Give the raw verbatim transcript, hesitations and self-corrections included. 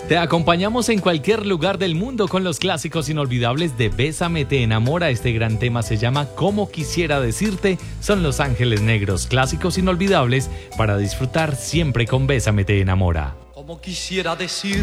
Te acompañamos en cualquier lugar del mundo con los clásicos inolvidables de Bésame te enamora. Este gran tema se llama Como quisiera decirte. Son Los Ángeles Negros, clásicos inolvidables para disfrutar siempre con Bésame te enamora. Como quisiera decir